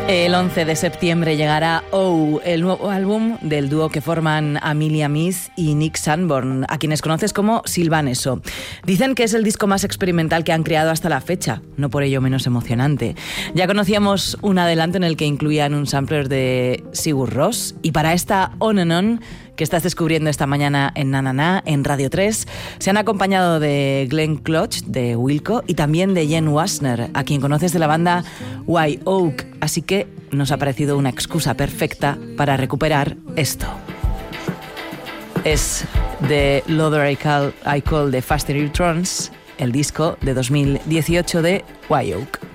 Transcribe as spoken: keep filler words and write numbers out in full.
El once de septiembre llegará Oh, el nuevo álbum del dúo que forman Amelia Meath y Nick Sanborn, a quienes conoces como Sylvaneso. Dicen que es el disco más experimental que han creado hasta la fecha, no por ello menos emocionante. Ya conocíamos un adelanto en el que incluían un sampler de Sigur Rós, y para esta On and On que estás descubriendo esta mañana en Na Na Na, en Radio tres, se han acompañado de Glenn Clutch, de Wilco, y también de Jen Wasner, a quien conoces de la banda Wye Oak, así que nos ha parecido una excusa perfecta para recuperar esto. Es de Loader I Call, I Call the Faster Electrons, el disco de dos mil dieciocho de Wye Oak.